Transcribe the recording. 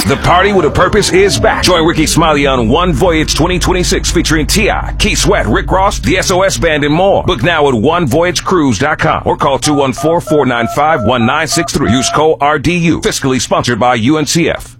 The Party with a Purpose is back. Join Ricky Smiley on One Voyage 2026 featuring T.I., Keith Sweat, Rick Ross, the SOS Band, and more. Book now at onevoyagecruise.com or call 214-495-1963. Use code RDU. Fiscally sponsored by UNCF.